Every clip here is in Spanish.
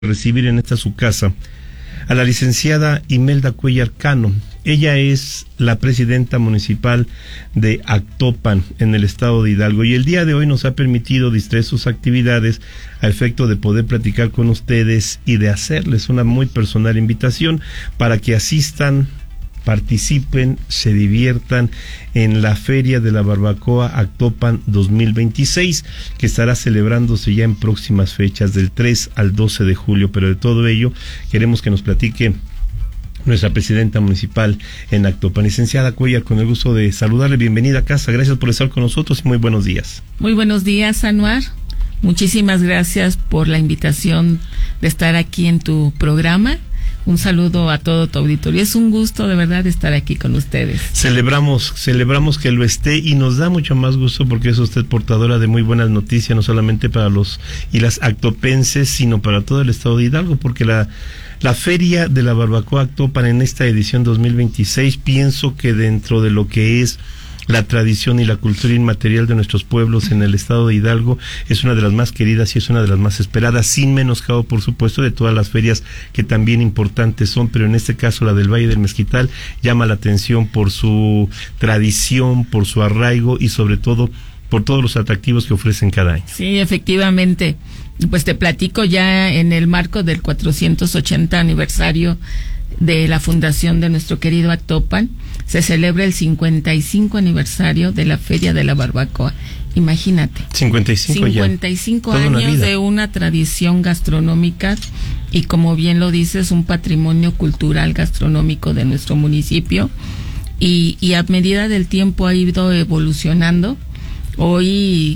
recibir en esta su casa a la licenciada Imelda Cuellar Cano. Ella es la presidenta municipal de Actopan en el estado de Hidalgo y el día de hoy nos ha permitido distraer sus actividades a efecto de poder platicar con ustedes y de hacerles una muy personal invitación para que asistan, participen, se diviertan en la Feria de la Barbacoa Actopan 2026, que estará celebrándose ya en próximas fechas del 3 al 12 de julio, pero de todo ello queremos que nos platique nuestra presidenta municipal en Actopan. Licenciada Cuellar, con el gusto de saludarle, bienvenida a casa, gracias por estar con nosotros y muy buenos días. Muy buenos días, Anuar, muchísimas gracias por la invitación de estar aquí en tu programa. Un saludo a todo tu auditorio. Es un gusto de verdad estar aquí con ustedes. Celebramos que lo esté y nos da mucho más gusto porque es usted portadora de muy buenas noticias, no solamente para los y las actopenses, sino para todo el estado de Hidalgo, porque la Feria de la Barbacoa Actopan en esta edición 2026, pienso que dentro de lo que es la tradición y la cultura inmaterial de nuestros pueblos en el estado de Hidalgo, es una de las más queridas y es una de las más esperadas, sin menoscabo, por supuesto, de todas las ferias que también importantes son, pero en este caso la del Valle del Mezquital llama la atención por su tradición, por su arraigo y sobre todo por todos los atractivos que ofrecen cada año. Sí, efectivamente. Pues te platico ya en el marco del 480 aniversario de la fundación de nuestro querido Actopan, se celebra el 55 aniversario de la Feria de la Barbacoa. Imagínate. 55 años de una tradición gastronómica y, como bien lo dices, un patrimonio cultural gastronómico de nuestro municipio. Y a medida del tiempo ha ido evolucionando. Hoy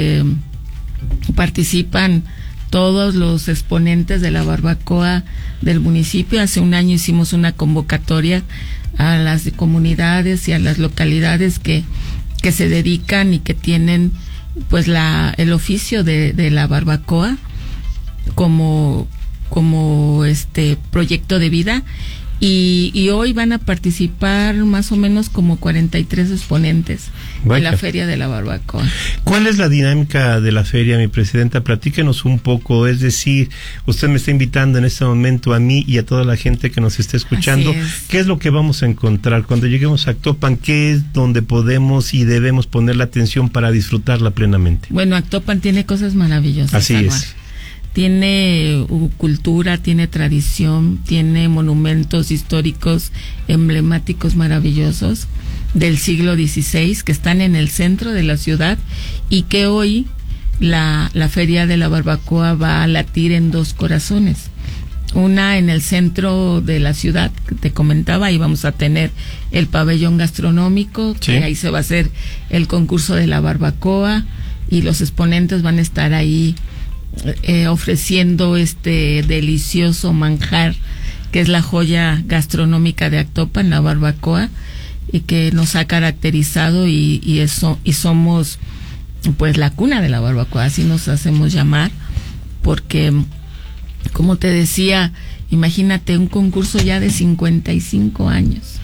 participan todos los exponentes de la barbacoa del municipio. Hace un año hicimos una convocatoria a las comunidades y a las localidades que se dedican y que tienen pues el oficio de la barbacoa como proyecto de vida. Y hoy van a participar más o menos como 43 exponentes de la Feria de la Barbacoa. ¿Cuál es la dinámica de la feria, mi presidenta? Platíquenos un poco, es decir, usted me está invitando en este momento a mí y a toda la gente que nos esté escuchando. ¿Qué es lo que vamos a encontrar cuando lleguemos a Actopan? ¿Qué es donde podemos y debemos poner la atención para disfrutarla plenamente? Bueno, Actopan tiene cosas maravillosas. Así es. Tiene cultura, tiene tradición, tiene monumentos históricos emblemáticos maravillosos del siglo XVI que están en el centro de la ciudad y que hoy la Feria de la Barbacoa va a latir en dos corazones. Una en el centro de la ciudad, que te comentaba, ahí vamos a tener el pabellón gastronómico, sí, que ahí se va a hacer el concurso de la barbacoa y los exponentes van a estar ahí ofreciendo este delicioso manjar que es la joya gastronómica de Actopan, la barbacoa, y que nos ha caracterizado y somos pues la cuna de la barbacoa, así nos hacemos llamar, porque como te decía, imagínate un concurso ya de 55 años.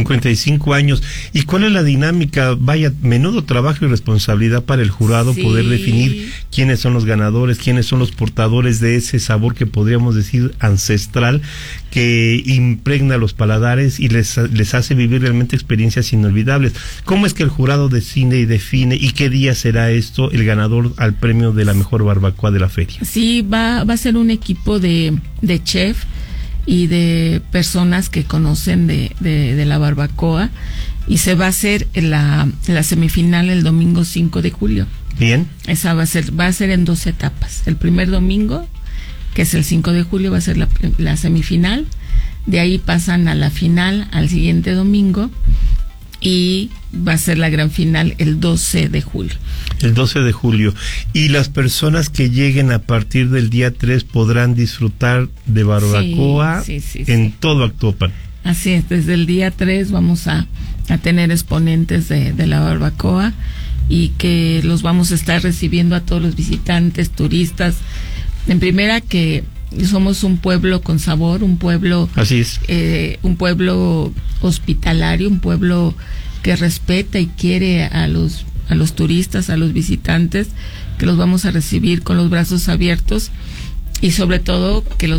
55 años. ¿Y cuál es la dinámica? Vaya, menudo trabajo y responsabilidad para el jurado, sí, poder definir quiénes son los ganadores, quiénes son los portadores de ese sabor que podríamos decir ancestral, que impregna los paladares y les hace vivir realmente experiencias inolvidables. ¿Cómo es que el jurado decide y define y qué día será esto el ganador al premio de la mejor barbacoa de la feria? Sí, va a ser un equipo de chef y de personas que conocen de la barbacoa, y se va a hacer la semifinal el domingo 5 de julio. Bien. Esa va a ser en 2 etapas. El primer domingo, que es el 5 de julio, va a ser la semifinal. De ahí pasan a la final al siguiente domingo y va a ser la gran final el 12 de julio. El 12 de julio. Y las personas que lleguen a partir del día 3 podrán disfrutar de barbacoa en todo Actopan. Así es, desde el día 3 vamos a tener exponentes de la barbacoa y que los vamos a estar recibiendo a todos los visitantes, turistas. En primera, que somos un pueblo con sabor, un pueblo, así es, un pueblo hospitalario, un pueblo que respeta y quiere a los turistas, a los visitantes, que los vamos a recibir con los brazos abiertos y sobre todo que los